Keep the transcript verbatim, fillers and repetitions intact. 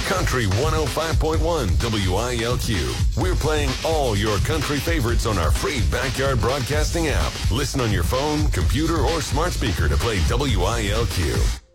Country one oh five point one W I L Q. We're playing all your country favorites on our free Backyard Broadcasting app. Listen on your phone, computer, or smart speaker to play W I L Q.